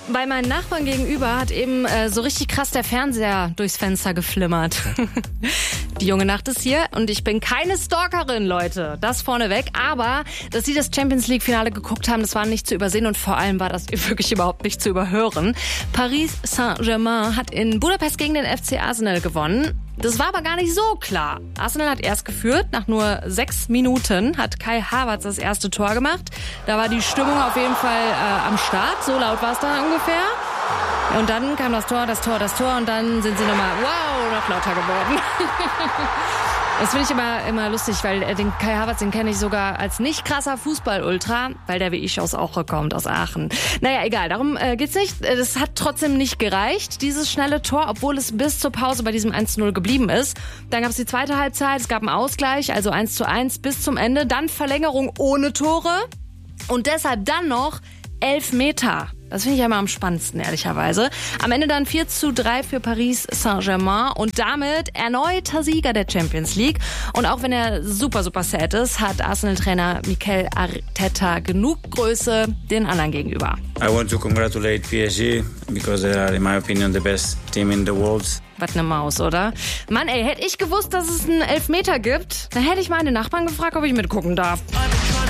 bei meinen Nachbarn gegenüber hat eben so richtig krass der Fernseher durchs Fenster geflimmert. Die junge Nacht ist hier und ich bin keine Stalkerin, Leute. Das vorneweg. Aber, dass sie das Champions-League-Finale geguckt haben, das war nicht zu übersehen und vor allem war das wirklich überhaupt nicht zu überhören. Paris Saint-Germain hat in Budapest gegen den FC Arsenal gewonnen. Das war aber gar nicht so klar. Arsenal hat erst geführt. Nach nur 6 Minuten hat Kai Havertz das erste Tor gemacht. Da war die Stimmung auf jeden Fall am Start. So laut war es da ungefähr. Und dann kam das Tor und dann sind sie nochmal, noch lauter geworden. Das finde ich immer lustig, weil den Kai Havertz, den kenne ich sogar als nicht krasser Fußball-Ultra, weil der wie ich aus Auche kommt, aus Aachen. Naja, egal, darum geht's nicht. Das hat trotzdem nicht gereicht, dieses schnelle Tor, obwohl es bis zur Pause bei diesem 1:0 geblieben ist. Dann gab es die zweite Halbzeit, es gab einen Ausgleich, also 1:1 bis zum Ende, dann Verlängerung ohne Tore und deshalb dann noch Elfmeter. Das finde ich ja immer am spannendsten, ehrlicherweise. Am Ende dann 4:3 für Paris Saint-Germain und damit erneuter Sieger der Champions League. Und auch wenn er super, super sad ist, hat Arsenal-Trainer Mikel Arteta genug Größe den anderen gegenüber. I want to congratulate PSG because they are, in my opinion, the best team in the world. Was ne Maus, oder? Mann, ey, hätte ich gewusst, dass es einen Elfmeter gibt, dann hätte ich meine Nachbarn gefragt, ob ich mitgucken darf.